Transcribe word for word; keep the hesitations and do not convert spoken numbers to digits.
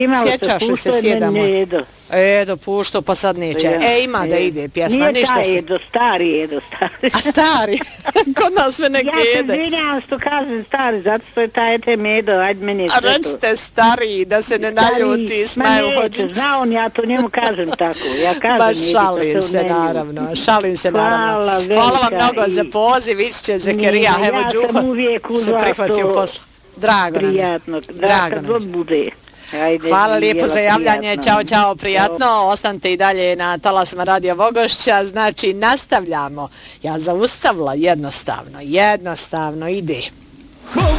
Sjećaš li se sjedamo? Edo, pušto, pa sad neće. Ja, e, ima e, da ide pjesma, nije ništa se... Nije taj Edo, stari Edo, stari. A stari? Kod nas sve neki jede. Ja se izvinjavam što kažem stari, zato što je taj etem Edo, ajde meni je sve to. A recite stari, da se ne naljuti, Smaju Hodžić. Zna on, ja to njemu kažem tako. Ja kažem pa Edo, šalim se, naravno, šalim se, naravno. Hvala, Hvala vam mnogo i... za poziv, višće Zekerija, evo Đuho. Ja sam uvijek uz se prihvatio posla. Drago nam. Prijatno, drago kad god bude. Ajde, hvala lijepo za javljanje, čao, čao, prijatno, ostanite i dalje na talasima Radio Vogošća, znači nastavljamo, ja zaustavila jednostavno, jednostavno ide.